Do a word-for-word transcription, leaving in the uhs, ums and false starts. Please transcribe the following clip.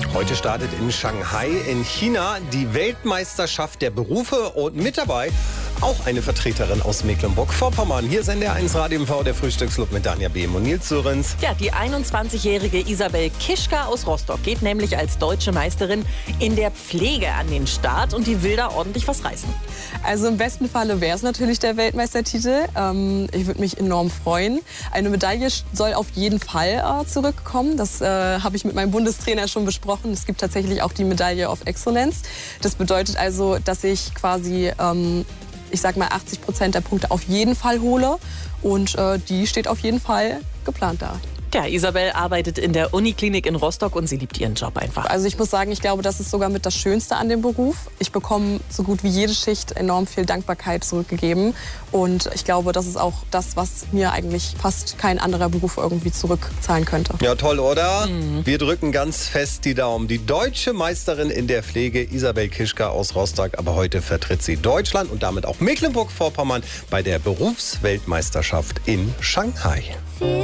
Heute startet in Shanghai in China die Weltmeisterschaft der Berufe und mit dabei auch eine Vertreterin aus Mecklenburg-Vorpommern. Hier ist N D R eins Radio M V, der Frühstücksclub mit Danja Behm und Nils Sörenz. Ja, die einundzwanzigjährige Isabel Kischka aus Rostock geht nämlich als deutsche Meisterin in der Pflege an den Start und die will da ordentlich was reißen. Also im besten Falle wäre es natürlich der Weltmeistertitel. Ähm, ich würde mich enorm freuen. Eine Medaille soll auf jeden Fall äh, zurückkommen. Das äh, habe ich mit meinem Bundestrainer schon besprochen. Es gibt tatsächlich auch die Medaille of Excellence. Das bedeutet also, dass ich quasi ähm, ich sag mal, achtzig Prozent der Punkte auf jeden Fall hole. Und äh, die steht auf jeden Fall geplant da. Ja, Isabel arbeitet in der Uniklinik in Rostock und sie liebt ihren Job einfach. Also ich muss sagen, ich glaube, das ist sogar mit das Schönste an dem Beruf. Ich bekomme so gut wie jede Schicht enorm viel Dankbarkeit zurückgegeben. Und ich glaube, das ist auch das, was mir eigentlich fast kein anderer Beruf irgendwie zurückzahlen könnte. Ja, toll, oder? Mhm. Wir drücken ganz fest die Daumen. Die deutsche Meisterin in der Pflege, Isabel Kischka aus Rostock. Aber heute vertritt sie Deutschland und damit auch Mecklenburg-Vorpommern bei der Berufsweltmeisterschaft in Shanghai.